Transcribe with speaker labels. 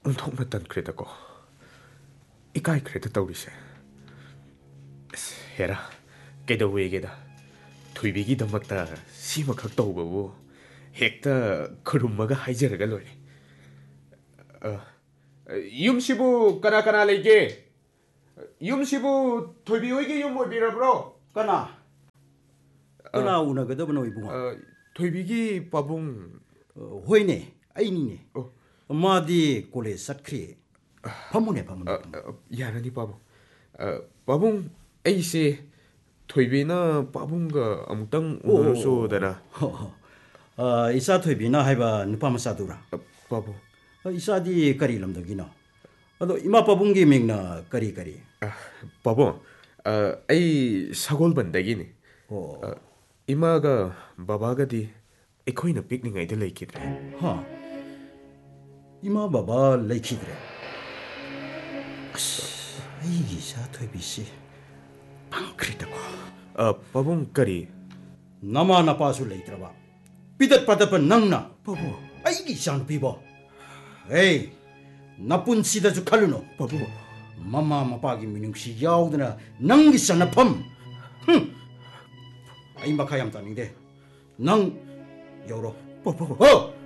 Speaker 1: ꯑꯣꯟꯊꯣꯛꯅ ꯇꯟꯈ꯭ꯔꯦꯗꯀꯣ ꯏꯀꯥꯏꯈ꯭ꯔꯦꯗ ꯇꯧꯔꯤꯁꯦ ꯍꯦꯔꯥ ꯀꯩꯗꯧꯋꯦꯒꯦꯗ ꯊꯣꯏꯕꯤꯒꯤꯗꯃꯛꯇ ꯁꯤꯃꯈꯛ ꯇꯧꯕꯕꯨ ꯍꯦꯛꯇ ꯈꯨꯔꯨꯝꯃꯒ ꯍꯥꯏꯖꯔꯒ ꯂꯣꯏꯔꯦ ꯌꯨꯝꯁꯤꯕꯨ ꯀꯅꯥ ꯀꯅꯥ ꯂꯩꯒꯦ ꯌꯨꯝꯁꯤꯕꯨ ꯊꯣꯏꯕꯤ ꯍꯣꯏꯒꯤ ꯌꯨꯝ ꯑꯣꯏꯕꯤꯔꯕ꯭ꯔꯣ
Speaker 2: ꯀꯅꯥ ꯀꯅꯥ ꯎꯅꯒꯗꯕꯅꯣ ꯏꯕꯨꯡꯉꯣ
Speaker 1: ꯊꯣꯏꯕꯤꯒꯤ ꯄꯥꯕꯨꯡ
Speaker 2: ꯍꯣꯏꯅꯦ ꯑꯩꯅꯤꯅꯦ ꯃꯥꯗꯤ ꯀꯣꯂꯦꯖ ꯆꯠꯈ꯭ꯔꯦ ꯐꯝꯃꯨꯅꯦ ꯐꯝꯃꯨꯅꯦ
Speaker 1: ꯌꯥꯔꯅꯤ ꯄꯥꯕꯨꯡ ꯄꯥꯕꯨꯡ ꯑꯩꯁꯦ ꯊꯣꯏꯕꯤꯅ ꯄꯥꯕꯨꯡꯒ ꯑꯃꯨꯛꯇꯪ ꯎꯅꯔꯨꯁꯣꯗꯅ
Speaker 2: ꯏꯆꯥ ꯊꯣꯏꯕꯤꯅ ꯍꯥꯏꯕ ꯅꯨꯄꯥ ꯃꯆꯥꯗꯨꯔꯥ
Speaker 1: ꯄꯥꯕꯨꯡ
Speaker 2: ꯏꯆꯥꯗꯤ ꯀꯔꯤ ꯂꯝꯗꯒꯤꯅꯣ ꯑꯗꯣ ꯏꯃꯥ ꯄꯥꯕꯨꯡꯒꯤ ꯃꯤꯡꯅ ꯀꯔꯤ ꯀꯔꯤ
Speaker 1: ꯄꯥꯕꯨꯡ ꯑꯩ ꯁꯒꯣꯜꯕꯟꯗꯒꯤꯅꯤ ꯏꯃꯥꯒ ꯕꯕꯥꯒꯗꯤ ꯑꯩꯈꯣꯏꯅ ꯄꯤꯛꯂꯤꯉꯩꯗ ꯂꯩꯈꯤꯗ꯭ꯔꯦ
Speaker 2: 이마 바바 레이키드래. 이기사 퇴비씨 방크리다고.
Speaker 1: 바봉 까리.
Speaker 2: 나마 나빠수 레이드라바. 삐듯 빠듯한 낭나. 바보. 이기사 비버. 에이 나쁜 시다주 칼루노.
Speaker 1: 바보.
Speaker 2: 마마 마빠기 미능시 야우드나 낭기사 나펌. 아이 마카얌 따닝데. 낭 여로.
Speaker 1: 바보.